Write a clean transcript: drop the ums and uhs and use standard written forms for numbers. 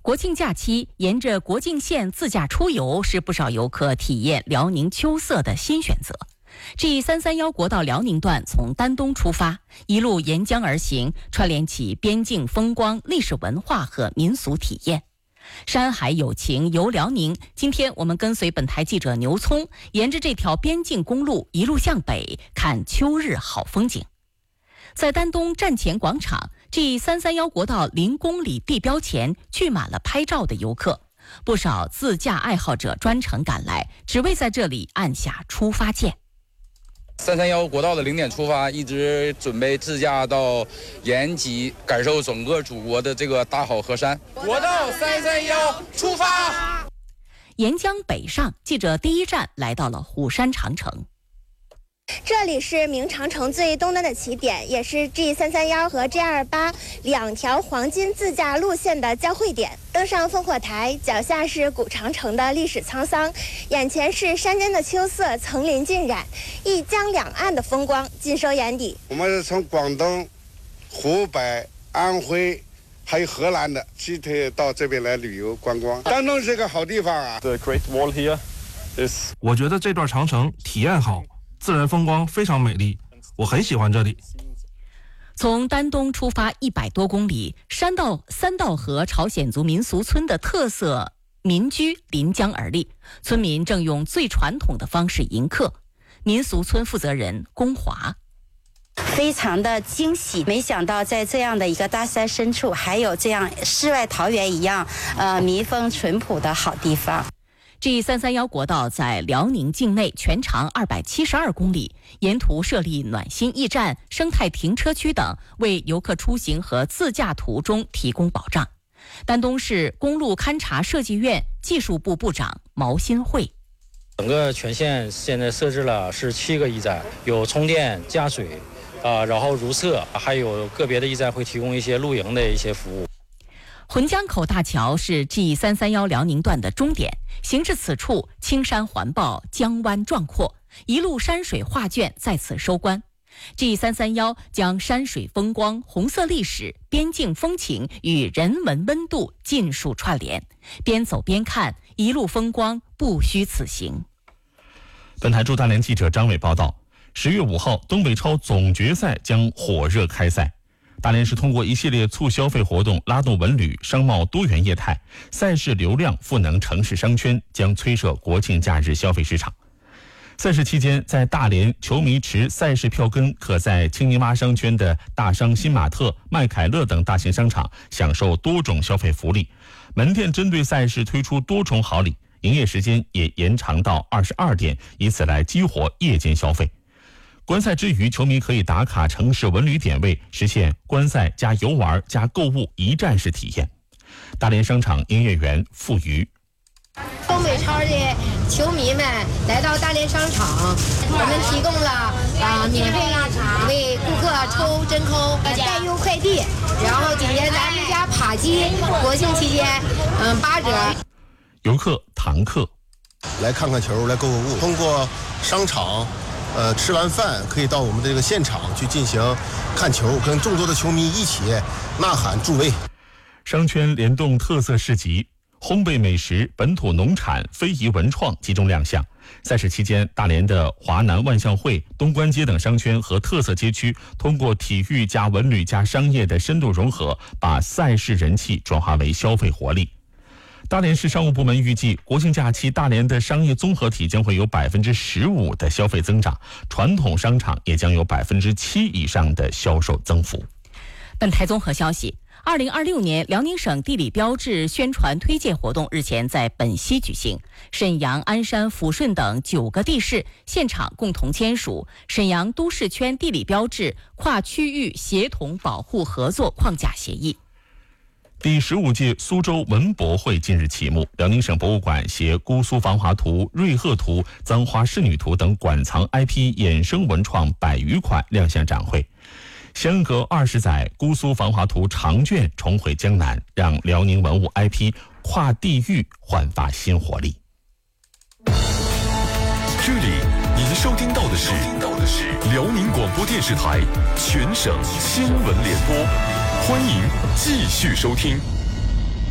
国庆假期，沿着国境线自驾出游是不少游客体验辽宁秋色的新选择。G331国道辽宁段从丹东出发，一路沿江而行，串联起边境风光、历史文化和民俗体验。山海有情游辽宁，今天我们跟随本台记者牛聪，沿着这条边境公路一路向北，看秋日好风景。在丹东站前广场，G331国道0公里地标前聚满了拍照的游客，不少自驾爱好者专程赶来，只为在这里按下出发键。 331国道的0点出发，一直准备自驾到延吉，感受整个祖国的这个大好河山。国道331出发！ 沿江北上，记者第一站来到了虎山长城。 这里是明长城最东端的起点，也是 G331和 G28两条黄金自驾路线的交汇点。登上烽火台，脚下是古长城的历史沧桑，眼前是山间的秋色层林尽染，一江两岸的风光尽收眼底。 我们是从广东、湖北、安徽还有荷兰的集体到这边来旅游观光，丹东是个好地方啊。 The Great Wall here is... 我觉得这段长城体验好，自然风光非常美丽，我很喜欢这里。 从丹东出发100多公里，三道河朝鲜族民俗村的特色民居临江而立，村民正用最传统的方式迎客。民俗村负责人龚华。 非常的惊喜，没想到在这样的一个大山深处，还有这样世外桃源一样民风淳朴的好地方。 G331国道在辽宁境内全长272公里，沿途设立暖心驿站、生态停车区等，为游客出行和自驾途中提供保障。丹东市公路勘察设计院技术部部长毛新慧。 整个全线现在设置了是7个驿站，有充电、加水，然后如厕，还有个别的驿站会提供一些露营的一些服务。 浑江口大桥是 G331辽宁段的终点，行至此处，青山环抱，江湾壮阔，一路山水画卷在此收官。G331将山水风光、红色历史、边境风情与人文温度尽数串联，边走边看，一路风光不虚此行。 本台驻大连记者张伟报道，10月5号，东北超总决赛将火热开赛。大连市通过一系列促消费活动，拉动文旅、商贸多元业态，赛事流量赋能城市商圈，将催生国庆假日消费市场。赛事期间，在大连，球迷持赛事票根可在青泥洼商圈的大商新玛特、麦凯乐等大型商场享受多种消费福利。门店针对赛事推出多重好礼，营业时间也延长到22点，以此来激活夜间消费。观赛之余，球迷可以打卡城市文旅点位，实现观赛加游玩加购物一站式体验。大连商场营业员付瑜： 东北超的球迷们来到大连商场，我们提供了免费为顾客抽真空代邮快递，然后紧接着咱们家扒鸡国庆期间8折。 游客堂客来看看球，来购物，通过商场吃完饭可以到我们这个现场去进行看球，跟众多的球迷一起呐喊助威。 商圈联动特色市集，烘焙美食、本土农产、非遗文创集中亮相。赛事期间，大连的华南万象汇、东关街等商圈和特色街区，通过体育加文旅加商业的深度融合，把赛事人气转化为消费活力。大连市商务部门预计，国庆假期大连的商业综合体将会有15%的消费增长，传统商场也将有7%以上的销售增幅。 本台综合消息，2026年辽宁省地理标志宣传推介活动日前在本溪举行，沈阳、鞍山、抚顺等9个地市现场共同签署沈阳都市圈地理标志跨区域协同保护合作框架协议。 第15届苏州文博会近日启幕，辽宁省博物馆携姑苏防华图、瑞鹤图、簪花仕女图等馆藏 IP 衍生文创100余款亮相展会。相隔20载，姑苏防华图长卷重回江南，让辽宁文物 IP 跨地域焕发新活力。 这里您收听到的是辽宁广播电视台全省新闻联播，欢迎继续收听。